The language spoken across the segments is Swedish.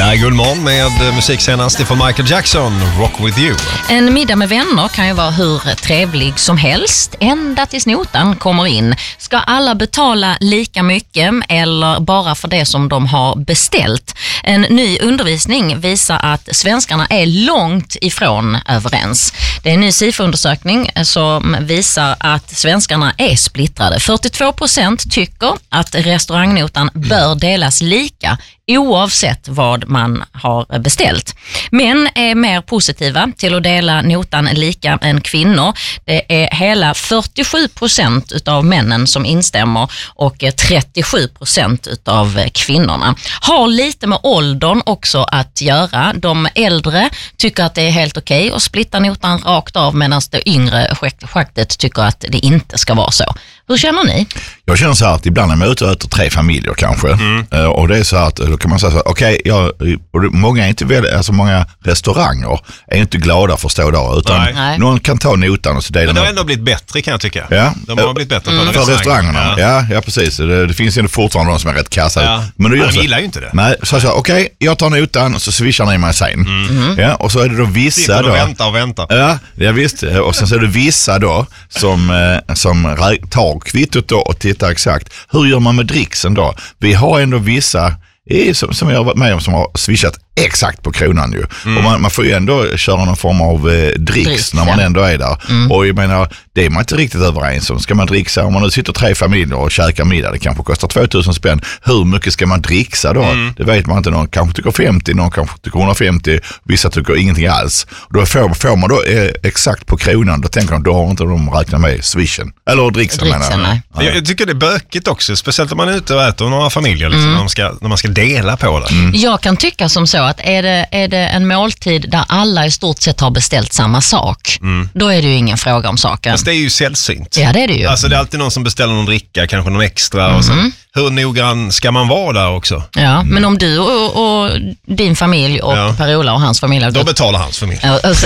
Guldmorgon med musiksenast från Michael Jackson, Rock With You. En middag med vänner kan ju vara hur trevlig som helst, ända tills notan kommer in. Ska alla betala lika mycket eller bara för det som de har beställt? En ny undervisning visar att svenskarna är långt ifrån överens. Det är en ny SIFO-undersökning som visar att svenskarna är splittrade. 42% tycker att restaurangnotan bör delas lika oavsett vad man har beställt. Män är mer positiva till att dela notan lika än kvinnor. Det är hela 47% utav männen som instämmer och 37% utav kvinnorna. Har lite med åldern också att göra. De äldre tycker att det är helt okej att splitta notan rakt av, medan det yngre schaktet tycker att det inte ska vara så. Hur känner ni? Jag känner så här att ibland är man ute och äter 3 familjer kanske. Och det är så här att då kan man säga så här, okej, många är inte många restauranger är inte glada för att stå där, utan någon kan ta notan och så delar. Men det har ändå blivit bättre, kan jag tycka. Ja. De har blivit bättre på för restaurangerna. Ja, precis. Det finns ju fortfarande de som är rätt kassa. Ja. Men de gillar ju inte det. Nej, så okej, jag tar notan och så swishar ni mig sen. Ja, och så är det då vissa då. Vänta. Ja, visst. Och sen så är det vissa då som tar kvittot då och tittar exakt. Hur gör man med dricksen då? Vi har ändå vissa som jag har varit med om som har swishat exakt på kronan ju. Och man får ju ändå köra någon form av dricks när man ändå är där. Och jag menar, det är man inte riktigt överens om. Ska man dricksa, om man nu sitter 3 familjer och käkar middag, det kanske kostar 2000 spänn. Hur mycket ska man dricksa då? Det vet man inte. Någon kanske tycker 50, någon kanske tycker 150, vissa tycker ingenting alls. Då får man då exakt på kronan, då tänker de, då har inte de räknat med swishen. Eller dricksen menar jag. Jag tycker det är bökigt också, speciellt om man är ute och äter några familjer liksom, när man ska dela på det. Jag kan tycka som så att är det en måltid där alla i stort sett har beställt samma sak, då är det ju ingen fråga om saken. Fast det är ju sällsynt. Ja, det är det ju. Alltså det är alltid någon som beställer någon dricka, kanske någon extra och sen, hur noggrann ska man vara där också? Ja, men om du och din familj och Per-Ola och hans familj då betalar hans familj.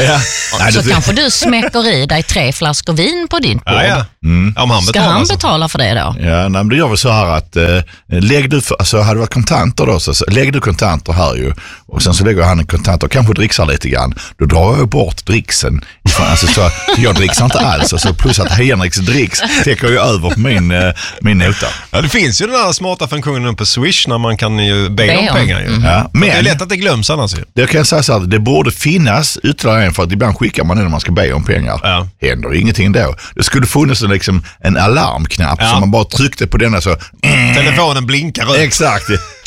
Så kanske du smäcker i dig 3 flaskor vin på din bord. Ska han betala för det då? Ja, men det gör väl så här att hade det varit kontanter då, så lägger du kontanter här ju, och sen så lägger han en kontanter och kanske dricksar lite grann, då drar jag bort dricksen. Alltså, så jag dricksar inte alls, alltså, plus att Henriks dricks täcker ju över på min nota. Ja, det finns ju den här smarta funktionen på Swish när man kan ju be om pengar ju. Ja, men det är lätt att det glöms annars ju. Det kan jag säga så här, det borde finnas ytterligare en, för att ibland skickar man det när man ska be om pengar. Händer ingenting då. Det skulle funnits en alarmknapp som man bara tryckte på denna så telefonen blinkar ut. Exakt.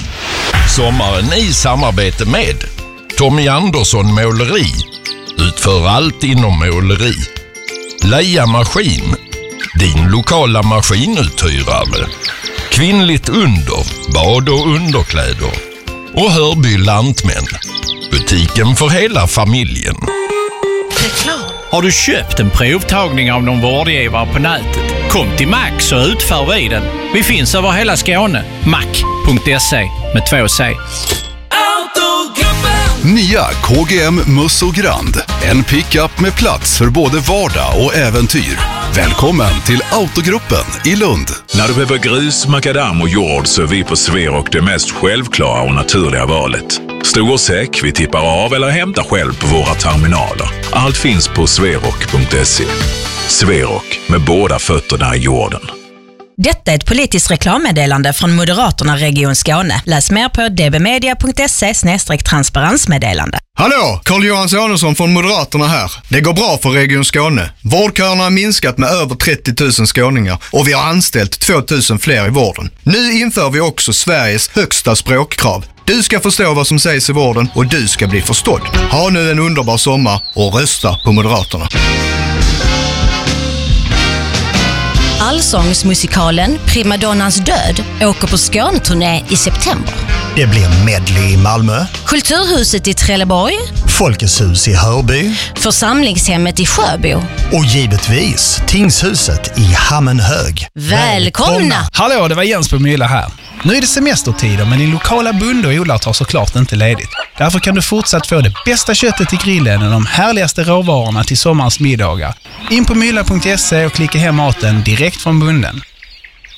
Sommaren i samarbete med Tommy Andersson Måleri. Utför allt inom måleri. Leia Maskin, din lokala maskinuthyrare. Kvinnligt under, bad och underkläder. Och Hörby Lantmän, butiken för hela familjen. Har du köpt en provtagning av någon vårdgivare på nätet? Kom till Max så utför vi den. Vi finns över hela Skåne. Mac.se med 2 C. Nya KGM Musso Grand. En pickup med plats för både vardag och äventyr. Välkommen till Autogruppen i Lund. När du behöver grus, makadam och jord så är vi på Sverok det mest självklara och naturliga valet. Stor och säck, vi tippar av eller hämtar själv på våra terminaler. Allt finns på sverok.se. Sverok, med båda fötterna i jorden. Detta är ett politiskt reklammeddelande från Moderaterna Region Skåne. Läs mer på dbmedia.se/transparensmeddelande. Hallå, Carl-Johan Sonesson från Moderaterna här. Det går bra för Region Skåne. Vårdköerna har minskat med över 30 000 skåningar och vi har anställt 2 000 fler i vården. Nu inför vi också Sveriges högsta språkkrav. Du ska förstå vad som sägs i vården och du ska bli förstådd. Ha nu en underbar sommar och rösta på Moderaterna. Allsångsmusikalen Primadonnans död åker på Skåneturné i september. Det blir medley i Malmö, Kulturhuset i Trelleborg, Folkets hus i Hörby, Församlingshemmet i Sjöbo och givetvis Tingshuset i Hammenhög. Välkomna! Hallå, det var Jens på Mylla här. Nu är det semestertider, men din lokala bonde och odlare tar såklart inte ledigt. Därför kan du fortsatt få det bästa köttet till grillen och de härligaste råvarorna till sommarens middagar. In på mylla.se och klicka hem maten direkt från bonden.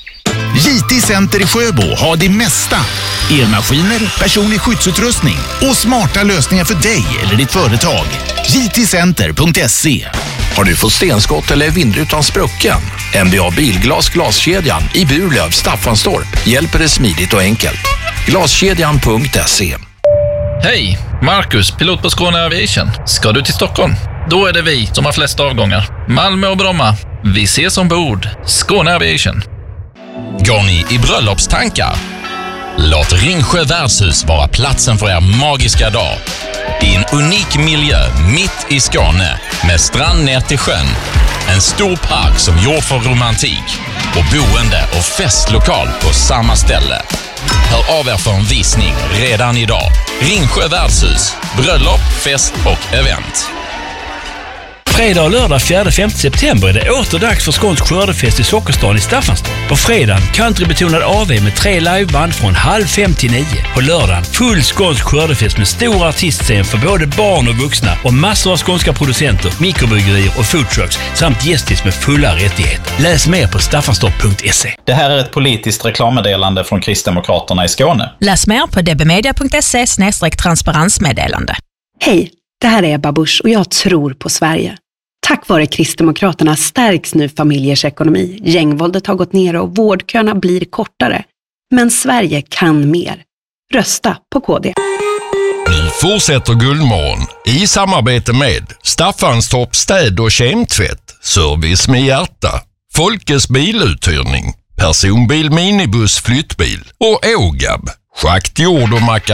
JT Center i Sjöbo har det mesta. Elmaskiner, personlig skyddsutrustning och smarta lösningar för dig eller ditt företag. jtcenter.se. Har du fått stenskott eller vindrutan sprucken? MBA Bilglas glaskedjan i Burlöv, Staffanstorp hjälper dig smidigt och enkelt. Glaskedjan.se. Hej, Marcus, pilot på Skåne Aviation. Ska du till Stockholm? Då är det vi som har flest avgångar. Malmö och Bromma. Vi ses ombord. Skåne Aviation. Går ni i bröllopstankar? Låt Ringsjö värdshus vara platsen för er magiska dag. I en unik miljö mitt i Skåne med strand ner till sjön. En stor park som gjord för romantik och boende och festlokal på samma ställe. Hör av er för en visning redan idag. Ringsjö värdshus, bröllop, fest och event. Fredag och lördag 4-5 september är det åter dags för skånsk skördefest i Sockerstan i Staffanstorp. På fredagen countrybetonad AV med 3 liveband från 4:30 till 9. På lördagen full skånsk skördefest med stor artistscen för både barn och vuxna och massor av skånska producenter, mikrobryggerier och foodtrucks samt gästis med fulla rättigheter. Läs mer på staffanstorp.se. Det här är ett politiskt reklammeddelande från Kristdemokraterna i Skåne. Läs mer på dbmedia.se/transparensmeddelande. Hej, det här är Ebba Busch och jag tror på Sverige. Tack vare Kristdemokraterna stärks nu familjers ekonomi. Gängvåldet har gått ner och vårdköerna blir kortare. Men Sverige kan mer. Rösta på KD. Nu fortsätter Guldmorgon i samarbete med Staffanstorp städ- och kemtvätt, service med hjärta, Folkes biluthyrning, personbil, minibuss, flyttbil och Ågab, schakt, jord och